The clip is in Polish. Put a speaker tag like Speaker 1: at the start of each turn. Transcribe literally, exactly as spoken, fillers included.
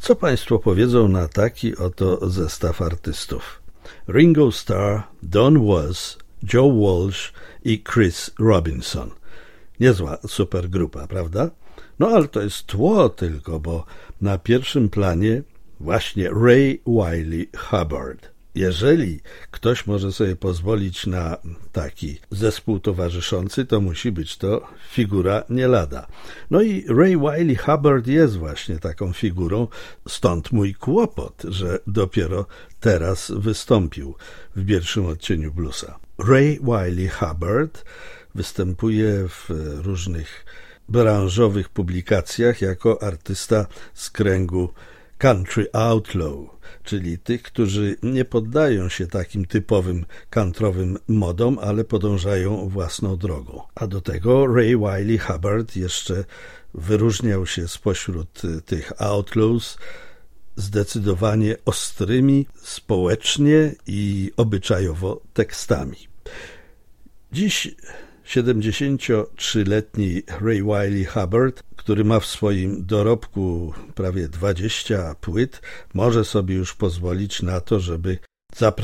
Speaker 1: Co Państwo powiedzą na taki oto zestaw artystów? Ringo Starr, Don Was, Joe Walsh i Chris Robinson. Niezła supergrupa, prawda? No ale to jest tło tylko, bo na pierwszym planie właśnie Ray Wylie Hubbard. Jeżeli ktoś może sobie pozwolić na taki zespół towarzyszący, to musi być to figura nie lada. No i Ray Wylie Hubbard jest właśnie taką figurą, stąd mój kłopot, że dopiero teraz wystąpił w pierwszym odcieniu bluesa. Ray Wylie Hubbard występuje w różnych branżowych publikacjach jako artysta z kręgu country outlaw, czyli tych, którzy nie poddają się takim typowym countryowym modom, ale podążają własną drogą. A do tego Ray Wylie Hubbard jeszcze wyróżniał się spośród tych outlaws zdecydowanie ostrymi społecznie i obyczajowo tekstami. Dziś siedemdziesięciotrzyletni Ray Wylie Hubbard, który ma w swoim dorobku prawie dwadzieścia płyt, może sobie już pozwolić na to, żeby zaprezentować